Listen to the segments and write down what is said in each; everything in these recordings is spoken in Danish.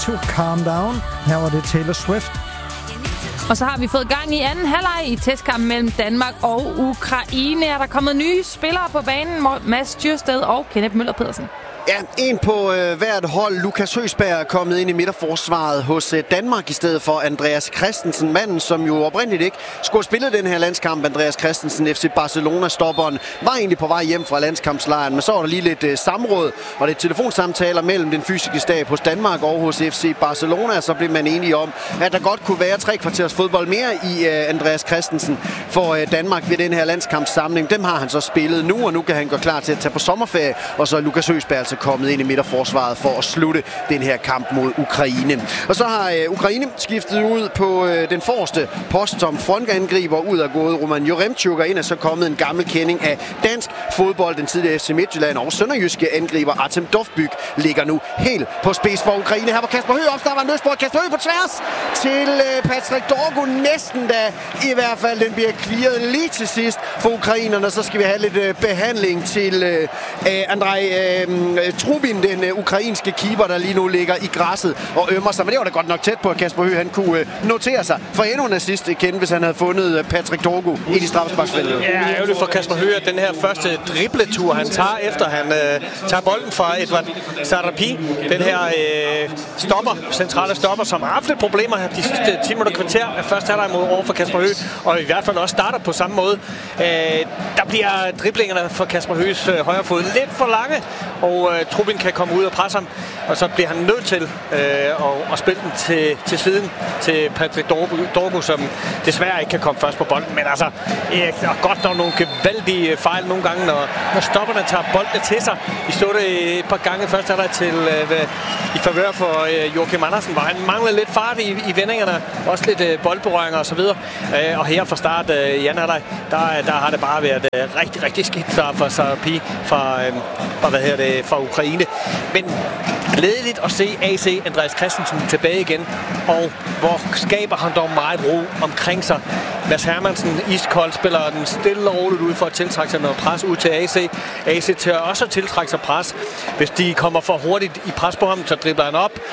to calm down. Her var det Taylor Swift. Og så har vi fået gang i anden halvleg i testkampen mellem Danmark og Ukraine. Er der kommet nye spillere på banen? Mads Thyrsted og Kenneth Møller Pedersen. Ja, en på hvert hold. Lukas Høgsberg er kommet ind i midterforsvaret hos Danmark i stedet for Andreas Christensen. Manden, som jo oprindeligt ikke skulle spille den her landskamp. Andreas Christensen, FC Barcelona-stopperen, var egentlig på vej hjem fra landskampslejren. Men så var der lige lidt samråd og lidt telefonsamtaler mellem den fysiske stab hos Danmark og hos FC Barcelona. Så blev man enige om, at der godt kunne være 3 kvarters fodbold mere i Andreas Christensen for Danmark ved den her landskampssamling. Dem har han så spillet nu, og nu kan han gå klar til at tage på sommerferie. Og så er Lukas Høgsberg kommet ind i midterforsvaret for at slutte den her kamp mod Ukraine. Og så har Ukraine skiftet ud på den forreste post som frontangriber. Ud af gået Roman Joremchuk, og ind er så kommet en gammel kending af dansk fodbold. Den tidligere FC Midtjylland og sønderjyske angriber Artem Dovbyk ligger nu helt på spids for Ukraine. Her var Kasper Høgh op, der var en løsbold. Kasper Høgh på tværs til Patrik Dorgo. Næsten da i hvert fald. Den bliver clearet lige til sidst for ukrainerne. Så skal vi have lidt behandling til Andrej Trubin, den ukrainske keeper, der lige nu ligger i græsset og ømmer sig. Men det var da godt nok tæt på, at Kasper Høgh han kunne notere sig for endnu en assist igen, hvis han havde fundet Patrik Dorgo i de straffesparksfeltet. Ja, ærgerligt for Kasper Høgh, at den her første dribletur, han tager efter han tager bolden fra Edvard Sarapi. Den her centrale stopper, som har haft lidt problemer her de sidste 10 minutter kvarter af første halvleg mod over for Kasper Høgh, og i hvert fald også starter på samme måde. Der bliver driblingerne for Kasper Høghs højre fod lidt for lange, og Trubin kan komme ud og presse ham, og så bliver han nødt til at spille den til siden til Patrik Dorgo, som desværre ikke kan komme først på bolden. Men altså, der er godt nok nogle gevaldige fejl nogle gange, når stopperne tager boldene til sig. Vi stod det et par gange først er der til i favør for Joachim Andersen, hvor han manglede lidt fart i vendingerne, også lidt boldberøringer og så videre. Og her fra start, Jan Halej, der har det bare været rigtig, rigtig skidt for Sarapi fra Ukraine. Men glædeligt at se AC Andreas Christensen tilbage igen, og hvor skaber han dog meget ro omkring sig. Mads Hermansen, iskold, spiller den stille og roligt ud for at tiltrække sig noget pres ud til AC. AC til også at tiltrække sig pres. Hvis de kommer for hurtigt i pres på ham, så dribler han op.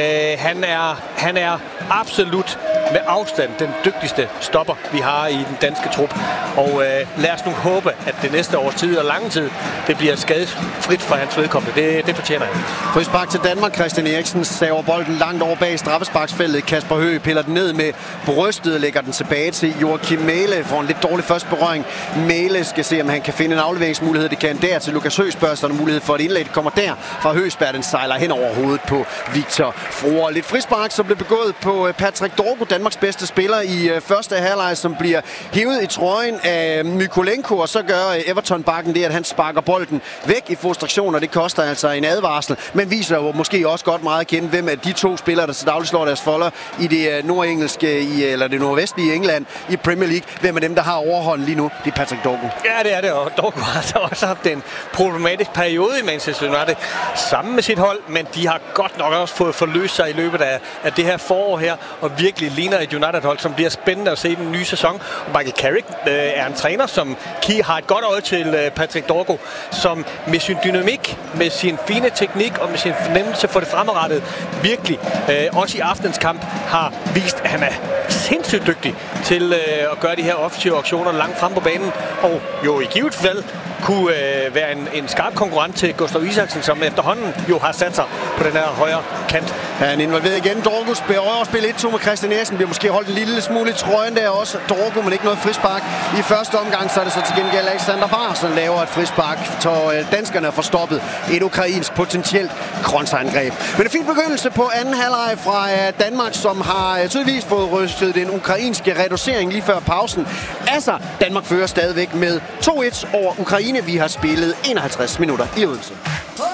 Han er absolut med afstand den dygtigste stopper, vi har i den danske trup. Og lad os nu håbe, at det næste års tid og lang tid, det bliver skadesfrit for hans vedkommende. Det fortjener han. Frispark til Danmark. Christian Eriksen saver bolden langt over bag straffesparksfeltet. Kasper Høgh piller den ned med brystet, lægger den tilbage til Joachim Mæhle. Får en lidt dårlig første berøring. Mæhle skal se, om han kan finde en afleveringsmulighed. Det kan der til Lukas Høgsberg, så der er mulighed for et indlæg. Det kommer der fra Høgsberg. Den sejler hen over hovedet på Victor Frohr. Lidt frispark, som blev begået på Patrik Dorgo, Danmarks bedste spiller i første halvleg, som bliver hævet i trøjen af Mykolenko, og så gør Everton-bakken det, at han sparker bolden væk i frustration, og det koster altså en advarsel, men viser jo måske også godt meget at kende, hvem af de 2 spillere, der til daglig slår deres folder i det nordengelske, eller det nordvestlige England i Premier League. Hvem af dem, der har overhånden lige nu, det er Patrik Dorgo. Ja, det er det, og Dorgo har altså også haft en problematisk periode i Manchester United sammen med sit hold, men de har godt nok også fået forløst sig i løbet af det her forår her, og virkelig ligner et United-hold, som bliver spændende at se i den nye sæson. Og Michael Carrick er en træner, som har et godt øje til Patrik Dorgo, som med sin dynamik, med sin fine teknik og med sin fornemmelse for det fremadrettede, virkelig også i aftens kamp har vist, at han er sindssygt dygtig til at gøre de her offensive aktioner langt frem på banen, og jo i givet fald kunne være en skarp konkurrent til Gustav Isaksen, som efterhånden jo har sat sig på den her højre kant. Han er involveret igen. Dorgo spiller 1-2 med Christian Eriksen. Bliver måske holdt en lille smule i trøjen der også. Dorgo, men ikke noget frispark. I første omgang, så er det så til gengæld Alexander Bar, som laver et frispark, så danskerne får stoppet et ukrainsk potentielt kronsangreb. Men en fin begyndelse på anden halvleg fra Danmark, som har tydeligvis fået rystet den ukrainske reducering lige før pausen. Altså, Danmark fører stadigvæk med 2-1 over Ukraine. Vi har spillet 51 minutter i Odense.